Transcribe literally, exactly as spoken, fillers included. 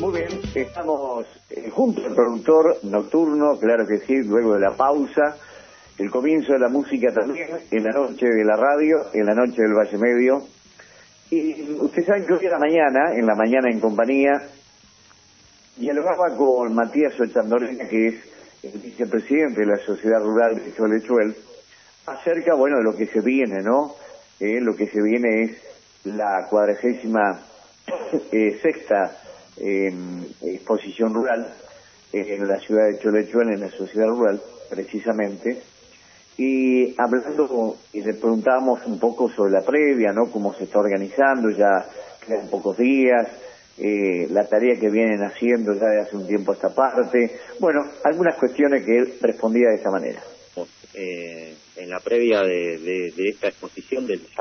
Muy bien, estamos eh, junto al productor nocturno, claro que sí, luego de la pausa, el comienzo de la música también, en la noche de la radio, en la noche del Valle Medio. Y ustedes saben que hoy en la mañana, en la mañana en compañía, dialogaba con Matías Ochandorena, que es el vicepresidente de la Sociedad Rural de Cholechuel, acerca, bueno, de lo que se viene, ¿no? Eh, lo que se viene es la cuadragésima eh, sexta eh, exposición rural eh, en la ciudad de Cholechuel, en la Sociedad Rural, precisamente. Y hablando, y le preguntábamos un poco sobre la previa, ¿no? Cómo se está organizando, ya quedan pocos días, eh, la tarea que vienen haciendo ya de hace un tiempo a esta parte. Bueno, algunas cuestiones que él respondía de esta manera. Eh, en la previa de, de, de esta exposición del